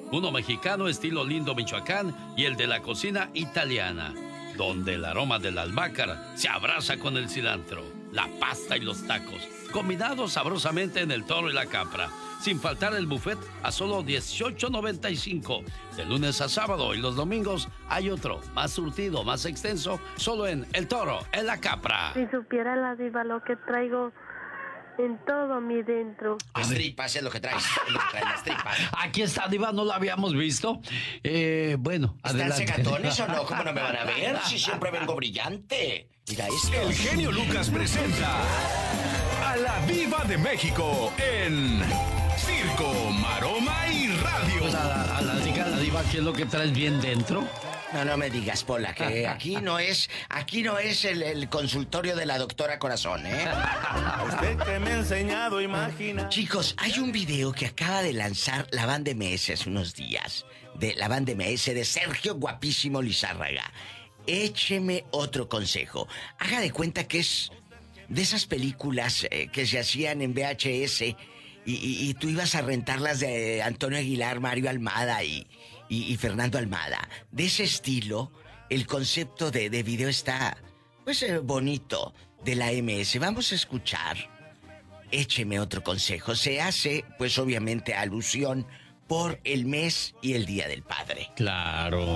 uno mexicano estilo Lindo, Michoacán, y el de la cocina italiana, donde el aroma del albahaca se abraza con el cilantro, la pasta y los tacos, combinados sabrosamente en el Toro y la Capra. Sin faltar el buffet a solo $18.95. De lunes a sábado, y los domingos hay otro, más surtido, más extenso, solo en El Toro, en la Capra. Si supiera la diva lo que traigo en todo mi dentro. Las tripas es lo que traes, es lo que traes, las tripas. Aquí está, diva, no la habíamos visto. Bueno, ¿Están adelante. cegatones o no? ¿Cómo no me van a ver? Si siempre vengo brillante. Mira esto. El genio Lucas presenta a la Diva de México en Circo, Maroma y Radio. Pues a la diva, ¿qué es lo que traes bien dentro? No me digas, Pola, que aquí no es el consultorio de la doctora Corazón, ¿eh? A usted que me ha enseñado a imaginar. Chicos, hay un video que acaba de lanzar la banda MS hace unos días. De la banda MS de Sergio Guapísimo Lizárraga. Écheme otro consejo. Haga de cuenta que es de esas películas que se hacían en VHS y tú ibas a rentarlas de Antonio Aguilar, Mario Almada y Fernando Almada. De ese estilo, el concepto de video está, pues, bonito, de la MS. Vamos a escuchar. Écheme otro consejo. Se hace, pues, obviamente, alusión por el mes y el Día del Padre. Claro.